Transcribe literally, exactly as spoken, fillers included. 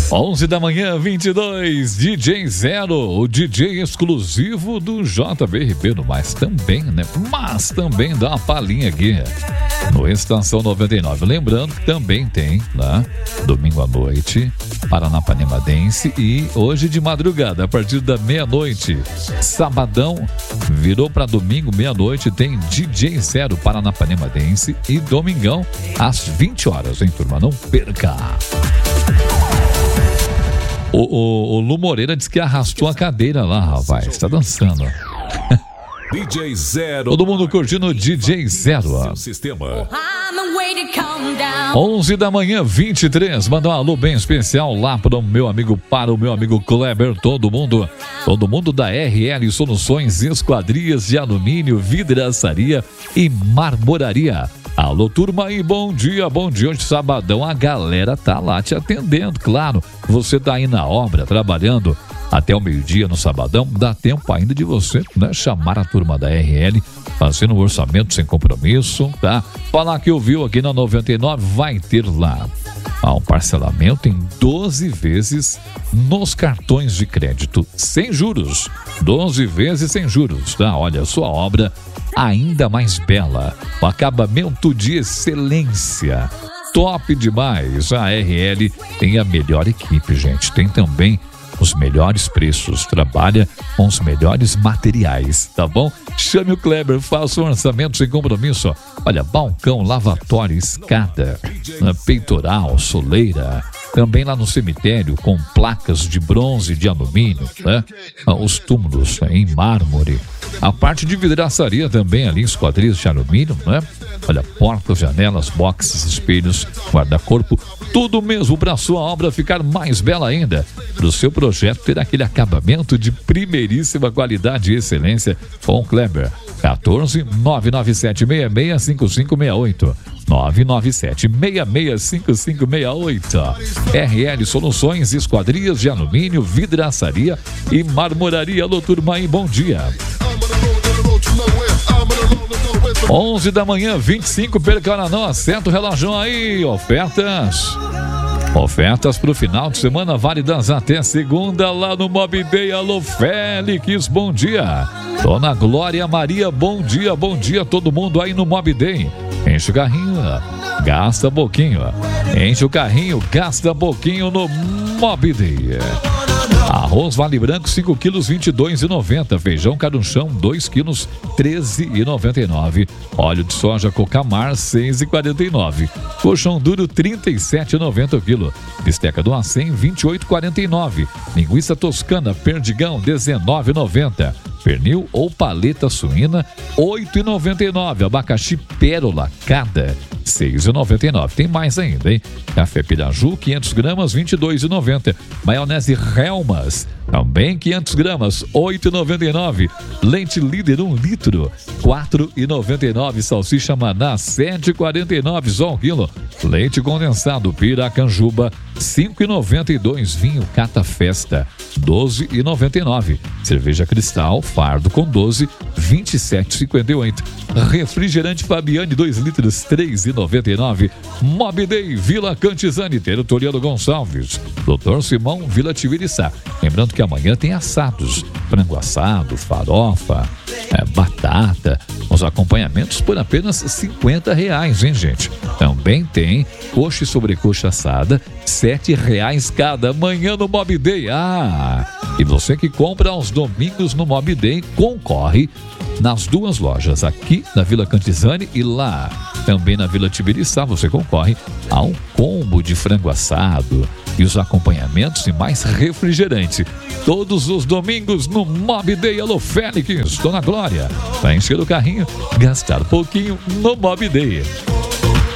onze da manhã, vinte e dois, D J Zero, o D J exclusivo do J B Ribeiro, mas também, né? Mas também dá uma palhinha aqui no Estação noventa e nove. Lembrando que também tem, né? Domingo à noite, Paranapanema Dance, e hoje de madrugada, a partir da meia-noite, sabadão, virou para domingo, meia-noite, tem D J Zero, Paranapanema Dance, e domingão, às vinte horas, hein, turma? Não perca! O, o, o Lu Moreira disse que arrastou a cadeira lá, rapaz. Tá dançando. D J Zero. Todo mundo curtindo o D J Zero. Sistema. onze da manhã, vinte e três. Mandar um alô bem especial lá para o meu amigo, para o meu amigo Kleber. Todo mundo, todo mundo da R L Soluções, esquadrias de alumínio, vidraçaria e marmoraria. Alô, turma, e bom dia, bom dia. Hoje, sabadão, a galera tá lá te atendendo, claro. Você tá aí na obra, trabalhando até o meio-dia no sabadão. Dá tempo ainda de você, né, chamar a turma da R L, fazendo um orçamento sem compromisso, tá? Falar que ouviu aqui na noventa e nove, vai ter lá ah, um parcelamento em doze vezes nos cartões de crédito, sem juros. doze vezes sem juros, tá? Olha, sua obra ainda mais bela, o acabamento de excelência, top demais. A R L tem a melhor equipe, gente, tem também os melhores preços, trabalha com os melhores materiais, tá bom? Chame o Kleber, faça um orçamento sem compromisso. Olha, balcão, lavatório, escada, peitoral, soleira, também lá no cemitério com placas de bronze e de alumínio, né? Os túmulos em mármore, a parte de vidraçaria também ali, esquadrias de alumínio, né? Olha, portas, janelas, boxes, espelhos, guarda-corpo, tudo mesmo para sua obra ficar mais bela ainda. Para o seu projeto ter aquele acabamento de primeiríssima qualidade e excelência com o Kleber. quatorze, nove nove sete seis seis cinco cinco seis oito. nove nove sete seis seis cinco cinco seis oito. R L Soluções, esquadrias de alumínio, vidraçaria e marmoraria. Alô, turma, aí, bom dia. onze da manhã, vinte e cinco, perca não, acerta o relógio aí. Ofertas. Ofertas para o final de semana válidas até segunda lá no Mob Day. Alô, Félix, bom dia. Dona Glória Maria, bom dia, bom dia todo mundo aí no Mob Day. Enche o carrinho, gasta pouquinho. Enche o carrinho, gasta pouquinho no Mob Day. Arroz Vale Branco, cinco quilos, vinte e dois reais e noventa centavos. Feijão Carunchão, dois quilos, treze reais e noventa e nove centavos. Óleo de soja Cocamar, seis reais e quarenta e nove centavos. Colchão duro, trinta e sete reais e noventa centavos o quilo. Bisteca do Acém, vinte e oito reais e quarenta e nove centavos. Linguiça Toscana Perdigão, dezenove reais e noventa centavos. Pernil ou paleta suína, oito reais e noventa e nove centavos. Abacaxi Pérola, cada, seis reais e noventa e nove centavos. Tem mais ainda, hein? Café Piraju, quinhentas gramas, vinte e dois reais e noventa centavos. Maionese Helmas, também quinhentas gramas, oito reais e noventa e nove centavos. Leite Líder, um litro, quatro reais e noventa e nove centavos. Salsicha Maná, sete reais e quarenta e nove centavos. Só um quilo. Leite condensado Piracanjuba, cinco reais e noventa e dois centavos. Vinho Cata Festa, doze reais e noventa e nove centavos. Cerveja Cristal, fardo com doze, vinte e sete reais e cinquenta e oito centavos. Refrigerante Fabiane, dois litros, três reais e noventa e nove centavos. Mob Day, Vila Cantizani, Territoriano Gonçalves, Doutor Simão, Vila Tibiriçá. Lembrando que amanhã tem assados, frango assado, farofa, é, batata, os acompanhamentos por apenas cinquenta reais, hein, gente? Também tem coxa e sobrecoxa assada, sete reais cada. Amanhã no Mob Day. Ah, e você que compra aos domingos no Mob Day concorre nas duas lojas, aqui na Vila Cantizani e lá também na Vila Tibiriçá. Você concorre a um combo de frango assado e os acompanhamentos e mais refrigerante. Todos os domingos no Mob Day. Alô, Félix, Dona Glória, vai encher o carrinho, gastar pouquinho no Mob Day.